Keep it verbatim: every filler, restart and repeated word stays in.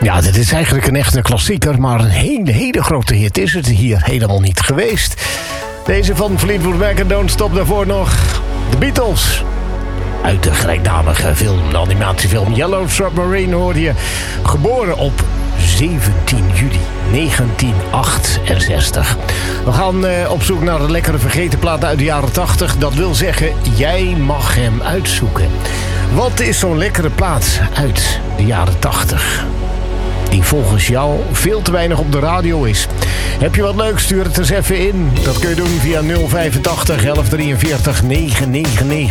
Ja, dit is eigenlijk een echte klassieker, maar een hele, hele grote hit is het hier helemaal niet geweest. Deze van Fleetwood Mac en Don't Stop, daarvoor nog The Beatles. Uit de gelijknamige film, de animatiefilm Yellow Submarine hoorde je. Geboren op zeventien juli negentien achtenzestig. We gaan uh, op zoek naar een lekkere vergeten plaat uit de jaren tachtig. Dat wil zeggen, jij mag hem uitzoeken. Wat is zo'n lekkere plaat uit de jaren tachtig? Die volgens jou veel te weinig op de radio is. Heb je wat leuks? Stuur het eens even in. Dat kun je doen via nul vijfentachtig elf drieënveertig negenhonderdnegenennegentig.